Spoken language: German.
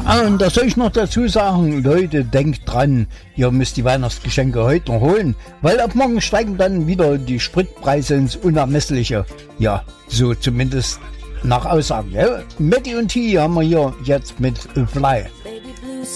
Und da soll ich noch dazu sagen, Leute, denkt dran, ihr müsst die Weihnachtsgeschenke heute noch holen, weil ab morgen steigen dann wieder die Spritpreise ins Unermessliche. Ja, so zumindest nach Aussagen. Ja? Matti und T haben wir hier jetzt mit Fly.